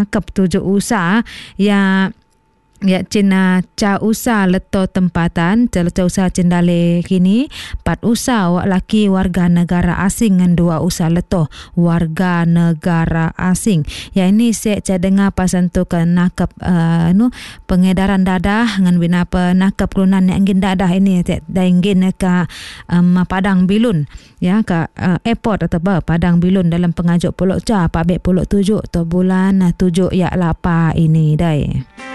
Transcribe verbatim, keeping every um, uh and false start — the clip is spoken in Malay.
akap tujuh usaha ya ya cina ca usaha leto tempatan ca usaha cendale kini empat usaha wak laki warga negara asing ngan dua usaha leto warga negara asing. Ya ini saya ca dengar pasal tu ke nakap uh, nu pengedaran dadah ngan bina penakap kelunan yang ingin dadah ini dah ingin ke um, Padang Bilun ya ke uh, airport atau apa Padang Bilun dalam pengajuk puluk ca pabek puluk tujuh tu bulan tujuh ya lapa ini dai.